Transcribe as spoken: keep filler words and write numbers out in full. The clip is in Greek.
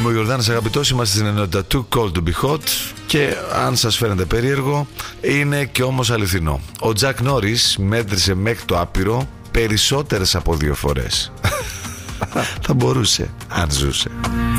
Είμαι ο Γιορδάνης αγαπητός, είμαστε στην ενότητα Too Cold to Be Hot. Και αν σας φαίνεται περίεργο, είναι και όμως αληθινό. Ο Τζακ Νόρις μέτρησε μέχρι το άπειρο περισσότερες από δύο φορές. Θα μπορούσε, αν ζούσε.